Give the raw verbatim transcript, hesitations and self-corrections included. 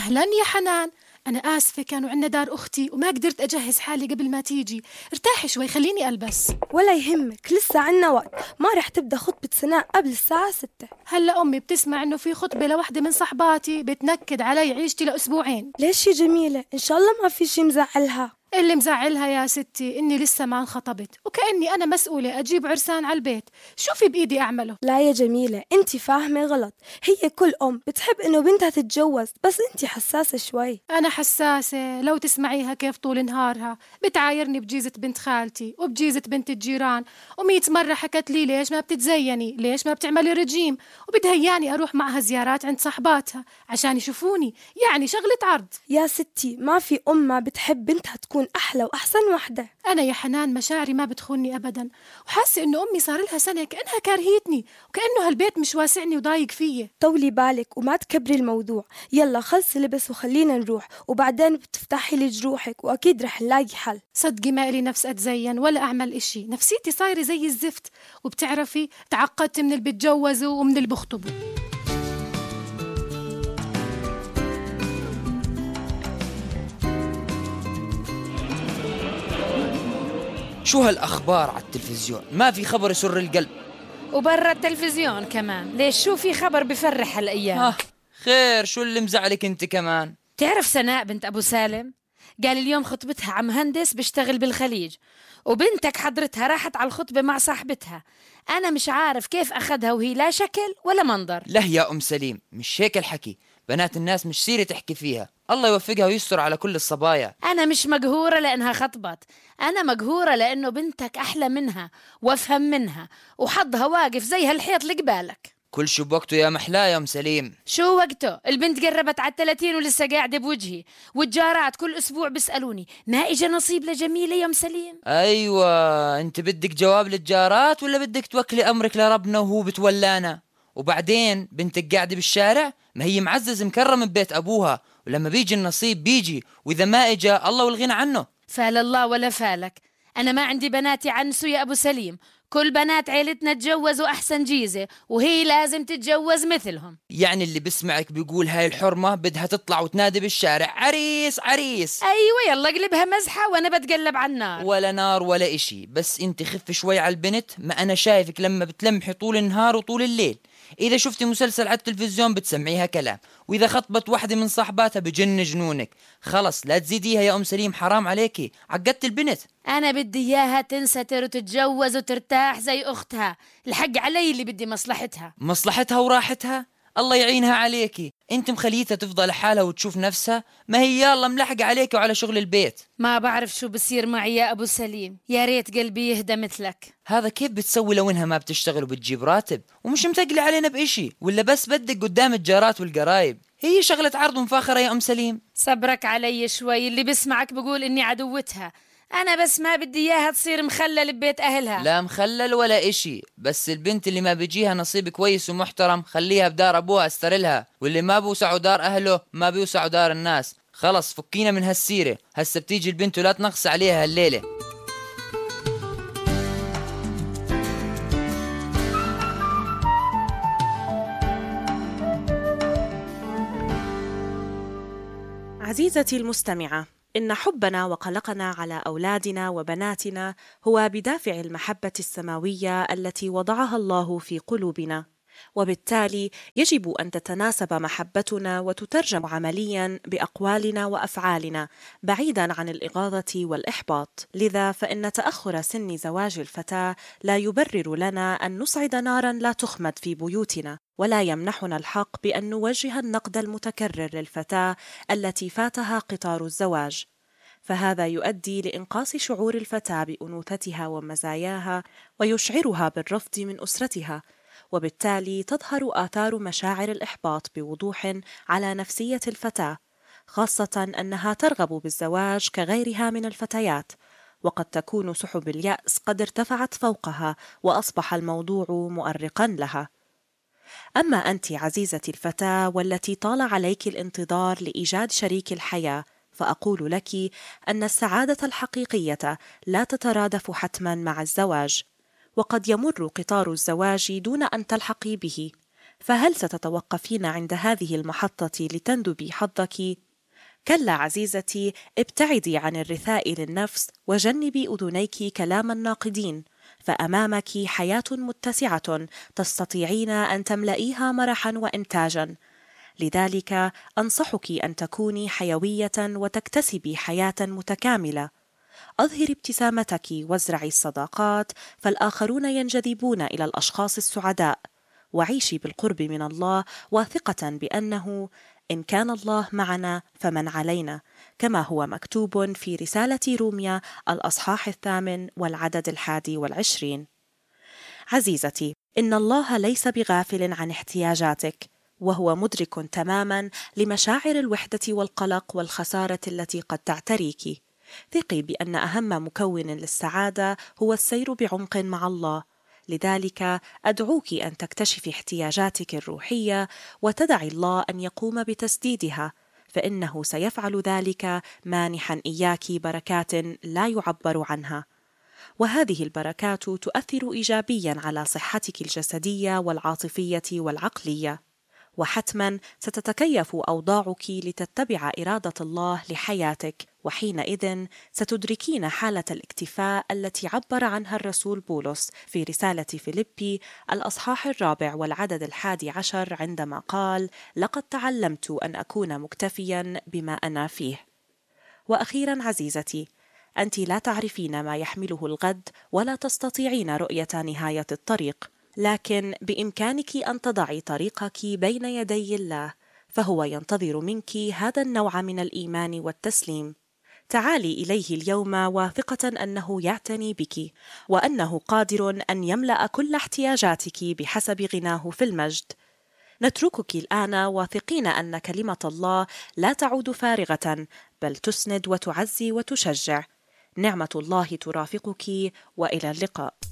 أهلا يا حنان، أنا آسفة كانوا عنا دار أختي وما قدرت أجهز حالي قبل ما تيجي. ارتاحي شوي خليني ألبس. ولا يهمك، لسه عنا وقت، ما رح تبدأ خطبة سناء قبل الساعة ستة. هلا أمي بتسمع إنه في خطبة لوحدة من صحباتي بتنكد علي عيشتي لأسبوعين. ليش يا جميلة؟ إن شاء الله ما في شي مزعلها. اللي مزعلها يا ستي إني لسه ما انخطبت وكأني أنا مسؤولة أجيب عرسان على البيت. شو في بإيدي أعمله؟ لا يا جميلة، أنت فاهمة غلط. هي كل أم بتحب إنه بنتها تتجوز، بس أنت حساسة شوي. أنا حساسة؟ لو تسمعيها كيف طول نهارها بتعايرني بجيزة بنت خالتي وبجيزة بنت الجيران، ومية مرة حكت لي ليش ما بتتزيني، ليش ما بتعملي رجيم، وبتهياني أروح معها زيارات عند صحباتها عشان يشوفوني، يعني شغلة عرض. يا ستي ما في أم ما بتحب بنتها تكون أحلى وأحسن وحدة. أنا يا حنان مشاعري ما بتخوني أبدا، وحاسة إنه أمي صار لها سنة كأنها كارهيتني وكأنه هالبيت مش واسعني وضايق فيه. طولي بالك وما تكبري الموضوع. يلا خلصي لبس وخلينا نروح، وبعدين بتفتحي لي جروحك وأكيد رح نلاقي حل. صدقي ما إلي نفس أتزين ولا أعمل إشي، نفسيتي صايرة زي الزفت، وبتعرفي تعقدت من اللي بتجوزوا ومن اللي بخطبوا. شو هالأخبار على التلفزيون؟ ما في خبر يسر القلب. وبرا التلفزيون كمان، ليش شو في خبر بفرح هالأيام؟ آه خير، شو اللي مزعلك انت كمان؟ تعرف سناء بنت أبو سالم؟ قال اليوم خطبتها عم مهندس بيشتغل بالخليج، وبنتك حضرتها راحت على الخطبة مع صاحبتها. أنا مش عارف كيف أخذها وهي لا شكل ولا منظر. لا يا أم سليم، مش هيك الحكي، بنات الناس مش سيرة تحكي فيها، الله يوفقها ويستر على كل الصبايا. أنا مش مقهورة لأنها خطبت، أنا مقهورة لأنه بنتك أحلى منها وأفهم منها وحظها واقف زي هالحيط اللي قبالك. كل شو بوقته يا محلا يا أم سليم. شو وقته؟ البنت قربت على الثلاثين ولسه قاعدة بوجهي، والجارات كل أسبوع بيسألوني ما إجا نصيب لجميلة يا أم سليم؟ أيوة، أنت بدك جواب للجارات ولا بدك توكلي أمرك لربنا وهو بتولانا؟ وبعدين بنتك قاعدة بالشارع، ما هي معزز مكرم ببيت أبوها، ولما بيجي النصيب بيجي، وإذا ما إجا الله والغنى عنه. فال الله ولا فالك، أنا ما عندي بنات يعنسوا يا أبو سليم، كل بنات عيلتنا تجوزوا أحسن جيزة وهي لازم تتجوز مثلهم. يعني اللي بسمعك بيقول هاي الحرمة بدها تطلع وتنادي بالشارع عريس عريس. أيوة يلا قلبها مزحة وأنا بتقلب على النار. ولا نار ولا إشي، بس انت خف شوي على البنت، ما أنا شايفك لما بتلمحي طول النهار وطول الليل. إذا شفتي مسلسل على التلفزيون بتسمعيها كلام، وإذا خطبت واحدة من صاحباتها بجن جنونك. خلص لا تزيديها يا أم سليم، حرام عليكي، عقدت البنت. أنا بدي إياها تنستر وتتجوز وترتاح زي أختها، الحق علي اللي بدي مصلحتها. مصلحتها وراحتها؟ الله يعينها عليكي، انت مخليتها تفضل حالها وتشوف نفسها، ما هي يلا ملحقة عليك وعلى شغل البيت. ما بعرف شو بصير معي يا أبو سليم، يا ريت قلبي يهدى مثلك. هذا كيف بتسوي لو انها ما بتشتغل وبتجيب راتب ومش متقلي علينا بإشي، ولا بس بدك قدام الجارات والقرايب؟ هي شغلة عرض ومفاخرة يا أم سليم. صبرك علي شوي، اللي بسمعك بقول إني عدوتها، أنا بس ما بدي إياها تصير مخلل ببيت أهلها. لا مخلل ولا إشي، بس البنت اللي ما بيجيها نصيب كويس ومحترم خليها بدار أبوها استرلها، واللي ما بيوسعوا دار أهله ما بيوسعوا دار الناس. خلص فكينا من هالسيرة، هسه بتيجي البنت ولا تنقص عليها هالليلة. عزيزتي المستمعة، إن حبنا وقلقنا على أولادنا وبناتنا هو بدافع المحبة السماوية التي وضعها الله في قلوبنا، وبالتالي يجب أن تتناسب محبتنا وتترجم عملياً بأقوالنا وأفعالنا بعيداً عن الإغاظة والإحباط. لذا فإن تأخر سن زواج الفتاة لا يبرر لنا أن نصعد ناراً لا تخمد في بيوتنا، ولا يمنحنا الحق بأن نوجه النقد المتكرر للفتاة التي فاتها قطار الزواج، فهذا يؤدي لإنقاص شعور الفتاة بأنوثتها ومزاياها ويشعرها بالرفض من أسرتها، وبالتالي تظهر آثار مشاعر الإحباط بوضوح على نفسية الفتاة، خاصة أنها ترغب بالزواج كغيرها من الفتيات، وقد تكون سحب اليأس قد ارتفعت فوقها وأصبح الموضوع مؤرقا لها. أما أنت عزيزتي الفتاة والتي طال عليك الانتظار لإيجاد شريك الحياة، فأقول لك أن السعادة الحقيقية لا تترادف حتما مع الزواج، وقد يمر قطار الزواج دون أن تلحقي به، فهل ستتوقفين عند هذه المحطة لتندبي حظك؟ كلا عزيزتي، ابتعدي عن الرثاء للنفس وجنبي أذنيك كلام الناقدين، فأمامك حياة متسعة تستطيعين أن تملئيها مرحا وإنتاجا. لذلك أنصحك أن تكوني حيوية وتكتسبي حياة متكاملة. أظهري ابتسامتك وازرعي الصداقات، فالآخرون ينجذبون إلى الأشخاص السعداء. وعيشي بالقرب من الله واثقة بأنه إن كان الله معنا فمن علينا، كما هو مكتوب في رسالة روميا الأصحاح الثامن والعدد الحادي والعشرين. عزيزتي، إن الله ليس بغافل عن احتياجاتك، وهو مدرك تماما لمشاعر الوحدة والقلق والخسارة التي قد تعتريك. ثقي بأن أهم مكون للسعادة هو السير بعمق مع الله. لذلك أدعوك أن تكتشفي احتياجاتك الروحية وتدعي الله أن يقوم بتسديدها، فإنه سيفعل ذلك مانحا إياك بركات لا يعبر عنها. وهذه البركات تؤثر إيجابيا على صحتك الجسدية والعاطفية والعقلية، وحتما ستتكيف أوضاعك لتتبع إرادة الله لحياتك، وحينئذ ستدركين حالة الاكتفاء التي عبر عنها الرسول بولس في رسالة فيليبي الأصحاح الرابع والعدد الحادي عشر عندما قال: لقد تعلمت أن أكون مكتفيا بما أنا فيه. وأخيرا عزيزتي، أنت لا تعرفين ما يحمله الغد ولا تستطيعين رؤية نهاية الطريق، لكن بإمكانك أن تضعي طريقك بين يدي الله، فهو ينتظر منك هذا النوع من الإيمان والتسليم. تعالي إليه اليوم واثقة أنه يعتني بك، وأنه قادر أن يملأ كل احتياجاتك بحسب غناه في المجد. نتركك الآن واثقين أن كلمة الله لا تعود فارغة، بل تسند وتعزي وتشجع. نعمة الله ترافقك، وإلى اللقاء.